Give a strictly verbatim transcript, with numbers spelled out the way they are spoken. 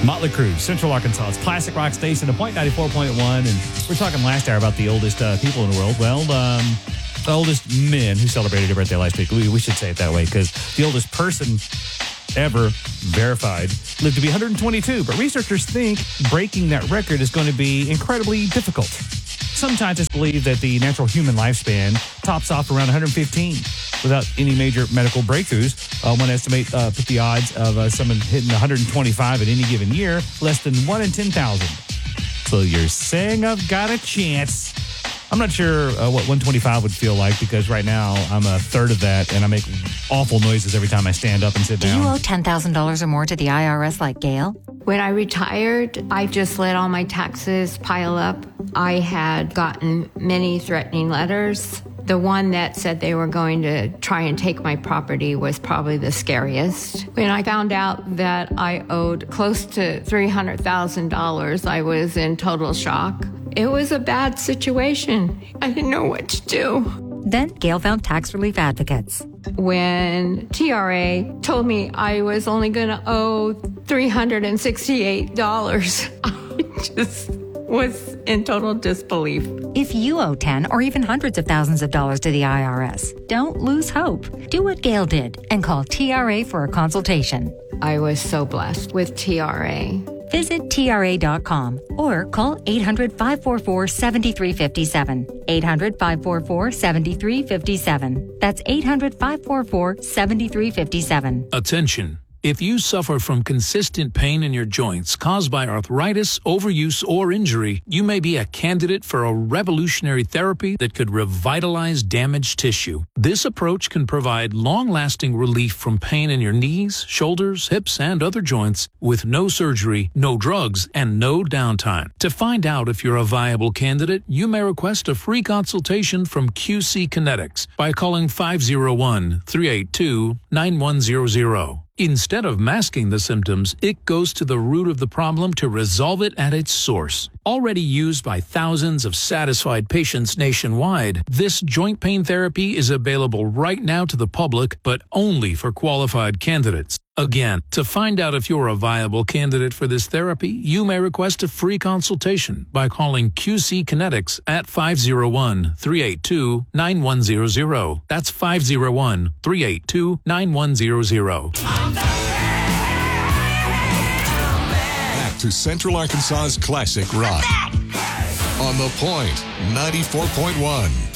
Motley Crue, Central Arkansas's classic rock station, a point ninety-four point one. And we're talking last hour about the oldest uh, people in the world. Well, um, the oldest men who celebrated their birthday last week. We, we should say it that way because the oldest person ever verified lived to be one hundred twenty-two. But researchers think breaking that record is going to be incredibly difficult. Some scientists believe that the natural human lifespan tops off around one hundred fifteen. Without any major medical breakthroughs, uh, one estimate uh, put the odds of uh, someone hitting one hundred twenty-five at any given year less than one in ten thousand. So you're saying I've got a chance. I'm not sure uh, what one twenty-five would feel like because right now I'm a third of that and I make awful noises every time I stand up and sit down. Do you owe ten thousand dollars or more to the I R S like Gail? When I retired, I just let all my taxes pile up. I had gotten many threatening letters. The one that said they were going to try and take my property was probably the scariest. When I found out that I owed close to three hundred thousand dollars, I was in total shock. It was a bad situation. I didn't know what to do. Then Gail found tax relief advocates. When T R A told me I was only going to owe three hundred sixty-eight dollars, I just was in total disbelief. If you owe ten or even hundreds of thousands of dollars to the I R S, don't lose hope. Do what Gail did and call T R A for a consultation. I was so blessed with T R A. Visit T R A dot com or call eight hundred, five four four, seven three five seven. eight hundred, five four four, seven three five seven. That's eight hundred, five four four, seven three five seven. Attention. If you suffer from consistent pain in your joints caused by arthritis, overuse, or injury, you may be a candidate for a revolutionary therapy that could revitalize damaged tissue. This approach can provide long-lasting relief from pain in your knees, shoulders, hips, and other joints with no surgery, no drugs, and no downtime. To find out if you're a viable candidate, you may request a free consultation from Q C Kinetics by calling five oh one, three eight two, nine one zero zero. Instead of masking the symptoms, it goes to the root of the problem to resolve it at its source. Already used by thousands of satisfied patients nationwide, this joint pain therapy is available right now to the public, but only for qualified candidates. Again, to find out if you're a viable candidate for this therapy, you may request a free consultation by calling Q C Kinetics at five oh one, three eight two, nine one zero zero. That's five oh one, three eight two, nine one zero zero. Back to Central Arkansas's classic rock. On The Point, ninety-four point one.